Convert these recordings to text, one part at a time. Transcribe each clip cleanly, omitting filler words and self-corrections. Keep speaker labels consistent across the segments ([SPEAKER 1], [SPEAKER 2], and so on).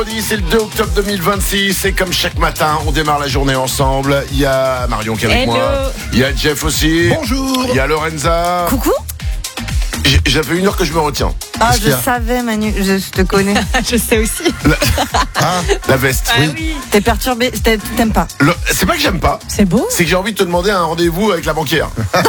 [SPEAKER 1] C'est le 2 octobre 2026 et comme chaque matin, on démarre la journée ensemble. Il y a Marion qui est avec moi. Il y a Jeff aussi.
[SPEAKER 2] Bonjour.
[SPEAKER 1] Il y a Lorenza.
[SPEAKER 3] Coucou.
[SPEAKER 1] J'avais une heure que je me retiens.
[SPEAKER 3] Ah, je savais, Manu, je te connais.
[SPEAKER 4] Je sais aussi.
[SPEAKER 1] La veste.
[SPEAKER 4] Ah oui.
[SPEAKER 3] T'es perturbé, t'aimes pas.
[SPEAKER 1] C'est pas que j'aime pas.
[SPEAKER 4] C'est beau.
[SPEAKER 1] C'est que j'ai envie de te demander un rendez-vous avec la banquière.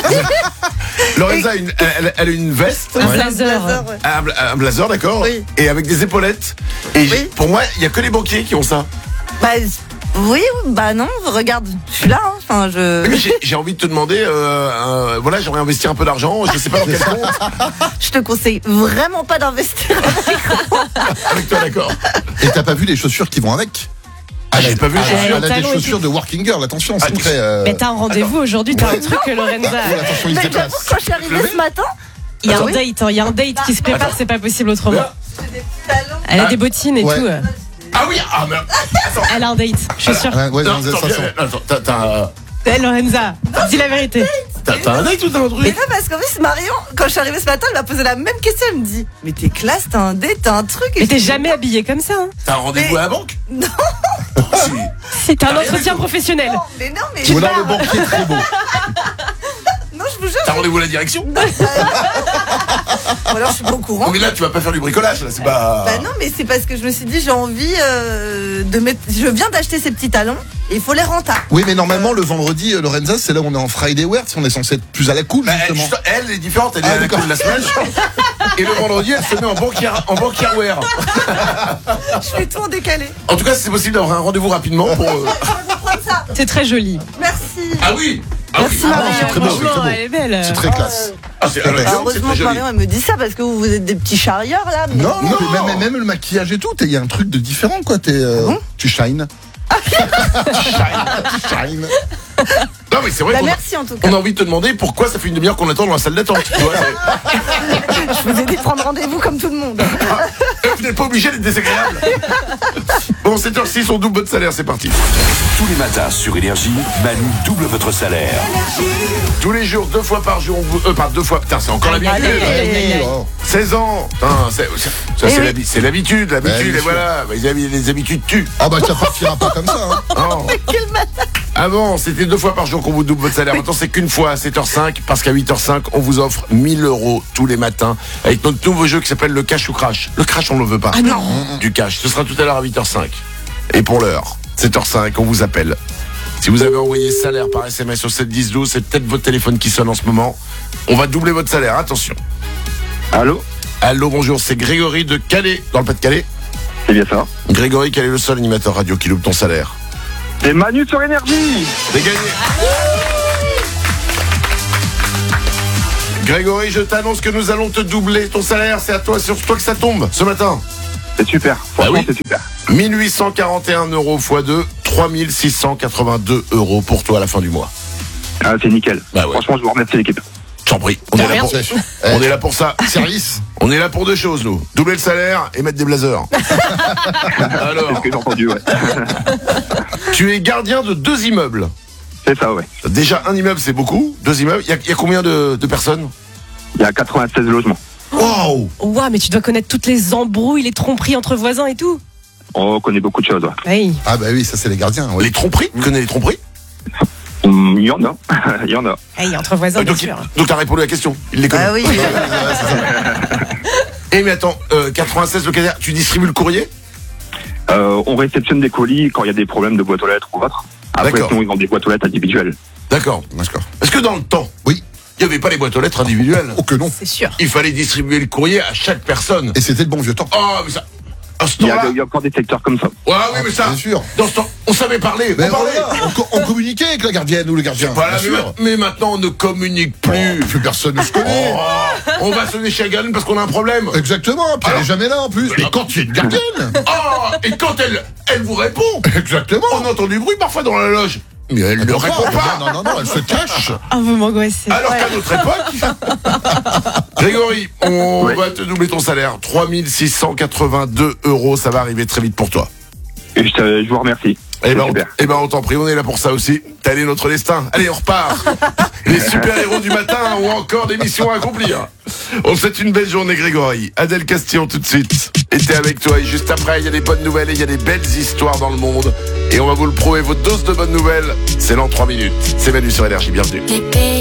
[SPEAKER 1] Lorenza, elle a une veste.
[SPEAKER 4] Un blazer.
[SPEAKER 3] Ouais.
[SPEAKER 1] Un blazer, d'accord.
[SPEAKER 3] Oui.
[SPEAKER 1] Et avec des épaulettes. Et
[SPEAKER 3] Oui.
[SPEAKER 1] pour moi, il y a que les banquiers qui ont ça.
[SPEAKER 3] Bah, oui, bah non, regarde, je suis là, hein. Enfin,
[SPEAKER 1] Mais j'ai envie de te demander, voilà, j'aimerais investir un peu d'argent, je sais pas dans quel compte.
[SPEAKER 3] Je te conseille vraiment pas d'investir.
[SPEAKER 1] Avec toi, d'accord.
[SPEAKER 2] Et t'as pas vu les chaussures qui vont avec?
[SPEAKER 1] J'ai pas vu.
[SPEAKER 2] Elle a des
[SPEAKER 4] talons et
[SPEAKER 2] chaussures de working girl, attention, c'est
[SPEAKER 1] Ah,
[SPEAKER 2] très...
[SPEAKER 4] Mais t'as un rendez-vous aujourd'hui, t'as un truc, Lorenza.
[SPEAKER 2] Oh, attention, il se
[SPEAKER 3] Mais
[SPEAKER 2] déplace.
[SPEAKER 3] j'avoue, quand je suis arrivée ce matin,
[SPEAKER 4] Il y a un
[SPEAKER 3] oui.
[SPEAKER 4] date, il y a un date qui se prépare, c'est pas possible autrement.
[SPEAKER 3] j'ai des petits talons.
[SPEAKER 4] Elle a des bottines et
[SPEAKER 2] Ouais.
[SPEAKER 4] tout.
[SPEAKER 1] Ah oui, ah mais attends.
[SPEAKER 4] Elle a un date, je suis sûre.
[SPEAKER 2] Ouais,
[SPEAKER 1] Non,
[SPEAKER 2] dans
[SPEAKER 1] attends,
[SPEAKER 2] ça sent.
[SPEAKER 1] attends,
[SPEAKER 4] Lorenza, dis la vérité.
[SPEAKER 1] t'as un date ou t'as un
[SPEAKER 3] Mais
[SPEAKER 1] truc?
[SPEAKER 3] non, parce qu'en plus, Marion, quand je suis arrivée ce matin, elle m'a posé la même question. Elle me dit, mais t'es classe, t'as un date, t'as un truc. Et
[SPEAKER 4] Mais
[SPEAKER 3] je
[SPEAKER 4] t'es
[SPEAKER 3] dis,
[SPEAKER 4] jamais habillée comme ça. Hein.
[SPEAKER 1] T'as un rendez-vous
[SPEAKER 3] Mais-
[SPEAKER 1] à la banque?
[SPEAKER 3] Non,
[SPEAKER 4] Si t'as un entretien professionnel.
[SPEAKER 3] non, mais non, mais.
[SPEAKER 2] Ou alors le banquier est très beau.
[SPEAKER 3] Non, je vous jure.
[SPEAKER 1] T'as rendez-vous à la direction?
[SPEAKER 3] Ou alors je suis pas au courant.
[SPEAKER 1] Mais là, tu vas pas faire du bricolage, là, c'est pas.
[SPEAKER 3] Bah non, mais c'est parce que je me suis dit, j'ai envie de mettre. Je viens d'acheter ces petits talons et il faut les rentables.
[SPEAKER 2] Oui, mais normalement, le vendredi, Lorenza, c'est là où on est en Friday wear, si on est censé être plus à la cool,
[SPEAKER 1] Bah,
[SPEAKER 2] justement.
[SPEAKER 1] elle est différente, elle est
[SPEAKER 2] Ah,
[SPEAKER 1] à la
[SPEAKER 2] d'accord.
[SPEAKER 1] cool de la semaine. Et le vendredi, elle se met en banquière wear.
[SPEAKER 3] Je fais tout en décalé.
[SPEAKER 1] En tout cas, c'est possible d'avoir un rendez-vous rapidement pour.
[SPEAKER 3] Je vais vous prendre ça.
[SPEAKER 4] C'est très joli.
[SPEAKER 3] Merci.
[SPEAKER 1] Ah oui. Ah
[SPEAKER 3] Merci,
[SPEAKER 1] oui.
[SPEAKER 3] Marion.
[SPEAKER 2] c'est très beau, c'est
[SPEAKER 4] Franchement,
[SPEAKER 2] très beau.
[SPEAKER 4] elle est belle.
[SPEAKER 2] C'est très classe.
[SPEAKER 1] Ah, c'est
[SPEAKER 3] Alors,
[SPEAKER 1] c'est
[SPEAKER 3] heureusement
[SPEAKER 1] très
[SPEAKER 3] que
[SPEAKER 1] joli.
[SPEAKER 3] Marion elle me dit ça parce que vous êtes des petits charrieurs là. mais-
[SPEAKER 2] Non,
[SPEAKER 1] Non.
[SPEAKER 2] mais même le maquillage et tout, il y a un truc de différent, quoi. Tu shine. Shine.
[SPEAKER 1] Non, mais c'est vrai
[SPEAKER 3] Bah,
[SPEAKER 1] qu'on a-
[SPEAKER 3] merci en tout cas.
[SPEAKER 1] on a envie de te demander pourquoi ça fait une demi-heure qu'on attend dans la salle d'attente. Tu vois, c'est-
[SPEAKER 3] Je vous ai dit de prendre rendez-vous comme tout le monde.
[SPEAKER 1] Vous n'êtes pas obligé d'être désagréable. Bon, 7h06, on double votre salaire, c'est parti.
[SPEAKER 5] Tous les matins sur Énergie, Manu double votre salaire.
[SPEAKER 1] Tous les jours, 2 fois par jour, on vous. Pas 2 fois, putain, c'est encore l'habitude.
[SPEAKER 4] Allez.
[SPEAKER 2] Oh.
[SPEAKER 1] 16 ans. Putain, ça,
[SPEAKER 3] Eh
[SPEAKER 1] c'est
[SPEAKER 3] oui.
[SPEAKER 1] c'est l'habitude,
[SPEAKER 2] bien
[SPEAKER 1] et
[SPEAKER 2] sûr.
[SPEAKER 1] voilà. Bah, les habitudes tuent.
[SPEAKER 2] Ah bah ça partira pas comme ça, hein.
[SPEAKER 1] Non.
[SPEAKER 3] Quel matin.
[SPEAKER 1] Avant, c'était 2 fois par jour qu'on vous double votre salaire. Maintenant, c'est qu'une fois à 7h05, parce qu'à 8h05, on vous offre 1000 € tous les matins avec notre nouveau jeu qui s'appelle le cash ou crash. Le crash, on ne le veut pas.
[SPEAKER 4] Ah non.
[SPEAKER 1] Du cash. Ce sera tout à l'heure à 8h05. Et pour l'heure, 7h05, on vous appelle. Si vous avez envoyé salaire par SMS au 71012, c'est peut-être votre téléphone qui sonne en ce moment. On va doubler votre salaire. Attention.
[SPEAKER 6] Allô?
[SPEAKER 1] Allô, bonjour, c'est Grégory de Calais, dans le Pas-de-Calais.
[SPEAKER 6] C'est bien ça.
[SPEAKER 1] Grégory, quel est le seul animateur radio qui loupe ton salaire?
[SPEAKER 6] C'est Manu sur Énergie.
[SPEAKER 1] C'est gagné. Grégory, je t'annonce que nous allons te doubler ton salaire. C'est à toi, sur toi que ça tombe ce matin.
[SPEAKER 6] C'est super. Franchement,
[SPEAKER 1] oui.
[SPEAKER 6] c'est super.
[SPEAKER 1] 1841 € x 2, 3682 € pour toi à la fin du mois.
[SPEAKER 6] Ah, c'est nickel.
[SPEAKER 1] Bah ouais.
[SPEAKER 6] Franchement, je vous remercie l'équipe.
[SPEAKER 1] J'en prie. On est, là pour...
[SPEAKER 2] Sèche.
[SPEAKER 1] on est là pour ça.
[SPEAKER 2] Service.
[SPEAKER 1] On est là pour 2 choses, nous. Doubler le salaire et mettre des blazers.
[SPEAKER 6] C'est
[SPEAKER 1] Alors,
[SPEAKER 6] ce que j'ai entendu, ouais.
[SPEAKER 1] tu es gardien de 2 immeubles.
[SPEAKER 6] C'est ça, ouais.
[SPEAKER 1] Déjà, un immeuble, c'est beaucoup. 2 immeubles. Il y a combien de personnes?
[SPEAKER 6] Il y a 96 logements.
[SPEAKER 1] Waouh!
[SPEAKER 4] Ouah, mais tu dois connaître toutes les embrouilles, les tromperies entre voisins et tout.
[SPEAKER 6] On connaît beaucoup de choses, ouais.
[SPEAKER 4] Hey.
[SPEAKER 2] Ah bah oui, ça c'est les gardiens. Oui.
[SPEAKER 1] Les tromperies? Tu connais les tromperies?
[SPEAKER 6] Il y en a. Il y en a.
[SPEAKER 4] Hey, entre voisins, bien
[SPEAKER 1] Donc,
[SPEAKER 4] sûr.
[SPEAKER 1] donc t'as répondu à la question. Il les connaît.
[SPEAKER 3] Bah oui.
[SPEAKER 1] Eh mais attends, 96 locataires, tu distribues le courrier?
[SPEAKER 6] On réceptionne des colis quand il y a des problèmes de boîte aux lettres ou autre. Après,
[SPEAKER 1] D'accord.
[SPEAKER 6] sinon, ils ont des boîtes aux lettres individuelles.
[SPEAKER 1] D'accord.
[SPEAKER 2] D'accord.
[SPEAKER 1] Est-ce que dans le temps,
[SPEAKER 2] Oui.
[SPEAKER 1] il n'y avait pas les boîtes aux lettres individuelles?
[SPEAKER 2] Oh que non.
[SPEAKER 4] C'est sûr.
[SPEAKER 1] Il fallait distribuer le courrier à chaque personne.
[SPEAKER 2] Et c'était le bon vieux temps.
[SPEAKER 1] Oh, mais ça... À ce
[SPEAKER 6] Il y,
[SPEAKER 1] temps-là...
[SPEAKER 6] il y a encore des secteurs comme ça.
[SPEAKER 1] Ouais, oui, mais ça...
[SPEAKER 2] Bien sûr.
[SPEAKER 1] Dans ce temps, on savait parler.
[SPEAKER 2] Mais
[SPEAKER 1] on parlait.
[SPEAKER 2] voilà, on communiquait avec la gardienne ou le gardien.
[SPEAKER 1] Voilà,
[SPEAKER 2] bien sûr.
[SPEAKER 1] mais maintenant, on ne communique plus.
[SPEAKER 2] Plus personne ne se connaît.
[SPEAKER 1] Oh, on va sonner chez Agan parce qu'on a un problème.
[SPEAKER 2] Exactement, puis elle est jamais là en plus. Mais quand il y a une gardienne.
[SPEAKER 1] Oh, et quand elle vous répond,
[SPEAKER 2] Exactement.
[SPEAKER 1] on entend du bruit parfois dans la loge. Mais elle ne répond pas.
[SPEAKER 2] Non, elle se cache.
[SPEAKER 4] Ah, vous m'angoissez.
[SPEAKER 1] Alors qu'à notre époque, Grégory, on va te doubler ton salaire. 3682 €, ça va arriver très vite pour toi.
[SPEAKER 6] Et je vous remercie.
[SPEAKER 1] Eh ben,
[SPEAKER 6] super.
[SPEAKER 1] on t'en prie, on est là pour ça aussi. Tel est notre destin. Allez, on repart. Les super-héros du matin ont encore des missions à accomplir. On te souhaite une belle journée, Grégory. Adèle Castillon tout de suite. était avec toi. Et juste après, il y a des bonnes nouvelles et il y a des belles histoires dans le monde. Et on va vous le prouver, votre dose de bonnes nouvelles, c'est dans 3 minutes. C'est Manu sur Énergie, bienvenue.